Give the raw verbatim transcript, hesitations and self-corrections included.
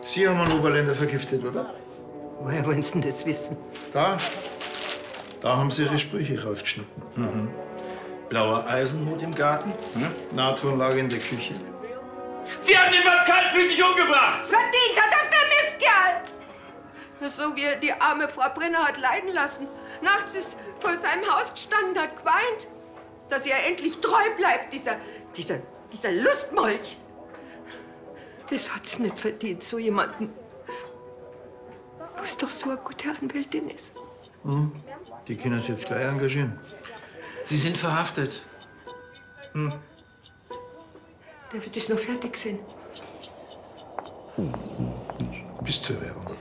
Sie haben einen Oberländer vergiftet, oder? Woher wollen Sie denn das wissen? Da. Da haben Sie Ihre Sprüche rausgeschnitten. Mhm. Blauer Eisenhut im Garten? Hm? Natronlage in der Küche. Sie haben den Mann kaltblütig umgebracht! Verdient hat das der Mistkerl! So wie er die arme Frau Brenner hat leiden lassen. Nachts ist vor seinem Haus gestanden, hat geweint, dass er endlich treu bleibt, dieser, dieser, dieser Lustmolch. Das hat's nicht verdient, so jemanden. Wo es doch so eine gute Anwältin ist. Hm. Die können Sie jetzt gleich engagieren. Sie sind verhaftet. Hm. Der wird es noch fertig sein. Bis zur Werbung.